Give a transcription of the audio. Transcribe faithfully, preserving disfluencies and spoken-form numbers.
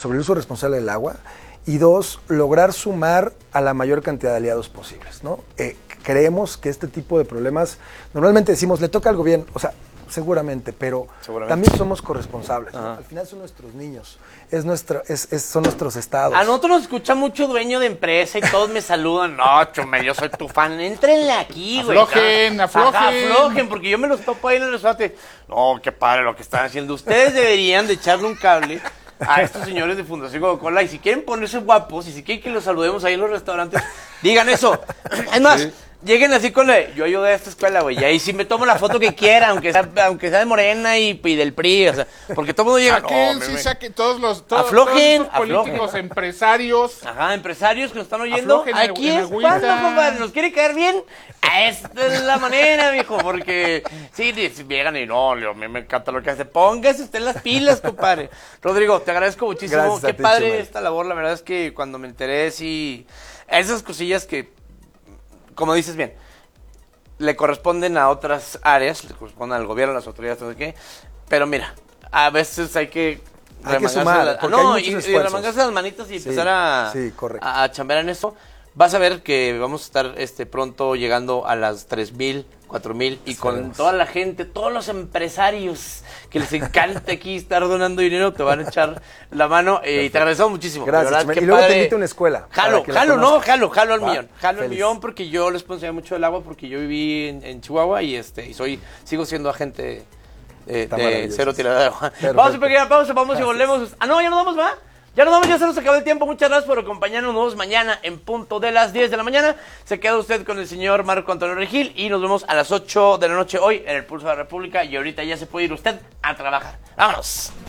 sobre el uso responsable del agua. Y dos, lograr sumar a la mayor cantidad de aliados posibles, ¿no? Eh, creemos que este tipo de problemas, normalmente decimos, le toca al gobierno, o sea, seguramente, pero seguramente. También somos corresponsables, ¿no? Al final son nuestros niños, es nuestra, es, es, son nuestros estados. A nosotros nos escucha mucho dueño de empresa y todos me saludan. No, Chumel, yo soy tu fan, éntrenle aquí, güey. Aflojen, aflojen. Ajá, aflojen, porque yo me los topo ahí en el restaurante. No, qué padre lo que están haciendo. Ustedes deberían de echarle un cable a estos señores de Fundación Coca-Cola, y si quieren ponerse guapos y si quieren que los saludemos ahí en los restaurantes, digan eso. Es más, sí. Lleguen así con la, yo ayudé a esta escuela, güey, y ahí sí me tomo la foto que quiera, aunque sea, aunque sea de Morena y, y del P R I, o sea, porque todo el mundo llega. Saquen, no, sí, me, saquen todos los todos, aflojen, todos esos políticos, aflojen. Empresarios. Ajá, empresarios que nos están oyendo. Aflojen Aquí en, es en cuando, compadre, nos quiere caer bien. Esta es la manera, viejo, porque sí, llegan y no, Leo, a mí me encanta lo que hace. Póngase usted las pilas, compadre. Rodrigo, te agradezco muchísimo. Gracias Qué ti, padre Chumel. esta labor, la verdad es que cuando me enteré, sí, esas cosillas que, como dices bien, le corresponden a otras áreas, le corresponden al gobierno, a las autoridades, no sé qué, pero mira, a veces hay que hay que sumar, la, porque no, hay y, y remangarse las manitas y sí, empezar a, sí, a, a chambear en eso. Vas a ver que vamos a estar este pronto llegando a las tres mil, cuatro mil y con toda la gente, todos los empresarios que les encanta aquí estar donando dinero, te van a echar la mano eh, y te agradecemos muchísimo. Gracias, verdad, y luego padre. Te invito a una escuela. Jalo, jalo, no, jalo, jalo al ¿Va? millón. Jalo al Feliz. millón porque yo responsabilidad mucho del agua porque yo viví en, en Chihuahua y este y soy sigo siendo agente eh, de cero tirada de agua. Perfecto. Vamos a pequeña pausa, vamos gracias. Y volvemos. Ah, no, ya nos vamos, ¿va? Ya nos vamos, ya se nos acabó el tiempo. Muchas gracias por acompañarnos. Nos vemos mañana en punto de las diez de la mañana. Se queda usted con el señor Marco Antonio Regil y nos vemos a las ocho de la noche hoy en el Pulso de la República. Y ahorita ya se puede ir usted a trabajar. ¡Vámonos!